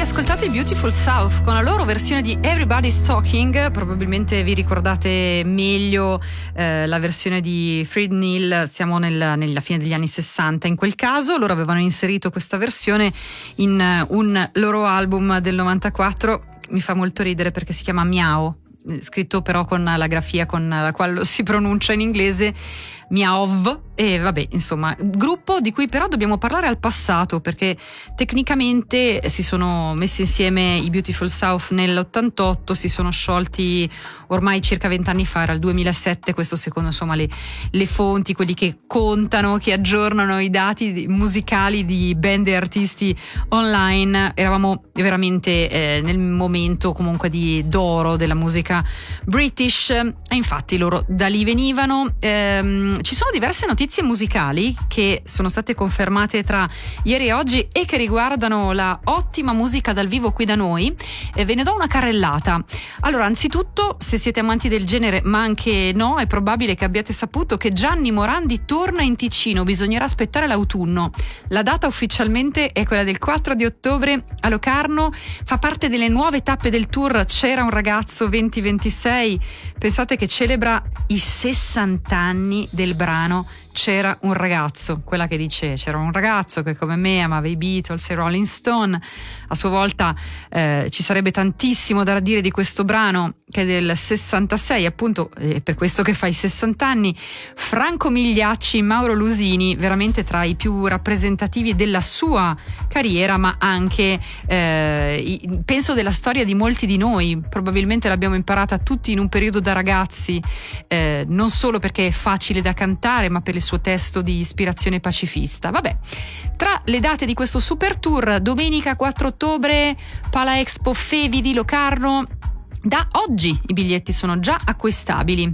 ascoltato i Beautiful South con la loro versione di Everybody's Talking. Probabilmente vi ricordate meglio la versione di Fred Neil. Siamo nella fine degli anni 60. In quel caso loro avevano inserito questa versione in un loro album del 94. Mi fa molto ridere perché si chiama Miau, scritto però con la grafia con la quale lo si pronuncia in inglese, Miaov. E vabbè, insomma, gruppo di cui però dobbiamo parlare al passato, perché tecnicamente si sono messi insieme i Beautiful South nell'88, si sono sciolti ormai circa 20 anni fa, era il 2007, questo secondo insomma le fonti, quelli che contano, che aggiornano i dati musicali di band e artisti online. Eravamo veramente nel momento comunque di d'oro della musica British, e infatti loro da lì venivano. Ci sono diverse notizie musicali che sono state confermate tra ieri e oggi e che riguardano la ottima musica dal vivo qui da noi, e ve ne do una carrellata. Allora, anzitutto, se siete amanti del genere, ma anche no, è probabile che abbiate saputo che Gianni Morandi torna in Ticino. Bisognerà aspettare l'autunno. La data ufficialmente è quella del 4 di ottobre a Locarno, fa parte delle nuove tappe del tour C'era un ragazzo 2026. Pensate che celebra i 60 anni del brano C'era un ragazzo, quella che dice c'era un ragazzo che come me amava i Beatles e i Rolling Stone. A sua volta ci sarebbe tantissimo da dire di questo brano, che è del 66, appunto, per questo che fa i 60 anni. Franco Migliacci, Mauro Lusini, veramente tra i più rappresentativi della sua carriera, ma anche penso della storia di molti di noi. Probabilmente l'abbiamo imparata tutti in un periodo da ragazzi, non solo perché è facile da cantare, ma per il suo testo di ispirazione pacifista. Vabbè, tra le date di questo super tour, domenica 4 ottobre, Pala Expo Fevi di Locarno. Da oggi i biglietti sono già acquistabili.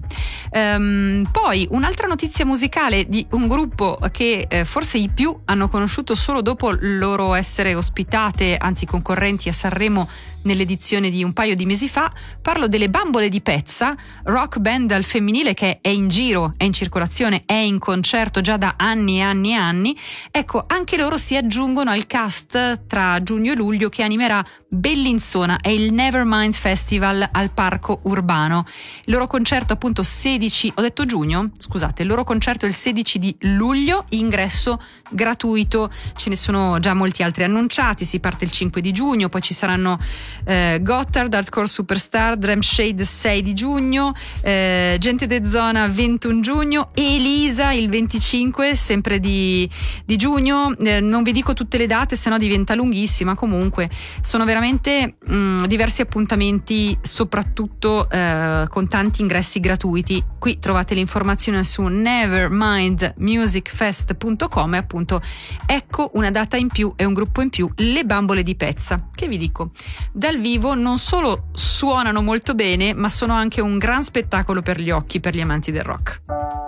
Poi un'altra notizia musicale di un gruppo che forse i più hanno conosciuto solo dopo il loro essere ospitate, anzi concorrenti a Sanremo nell'edizione di un paio di mesi fa. Parlo delle Bambole di Pezza, rock band al femminile che è in giro, è in circolazione, è in concerto già da anni e anni e anni. Ecco, anche loro si aggiungono al cast tra giugno e luglio che animerà Bellinzona e il Nevermind Festival al Parco Urbano. Il loro concerto appunto 16, ho detto giugno? Scusate, il loro concerto è il 16 di luglio, ingresso gratuito. Ce ne sono già molti altri annunciati, si parte il 5 di giugno, poi ci saranno Gotthard, Hardcore Superstar, Drum Shade 6 di giugno, Gente de Zona 21 giugno, Elisa il 25 sempre di giugno. Non vi dico tutte le date, sennò diventa lunghissima. Comunque sono veramente diversi appuntamenti, soprattutto con tanti ingressi gratuiti. Qui trovate l'informazione su nevermindmusicfest.com e appunto ecco una data in più e un gruppo in più, le Bambole di Pezza, che vi dico, dal vivo non solo suonano molto bene, ma sono anche un gran spettacolo per gli occhi, per gli amanti del rock.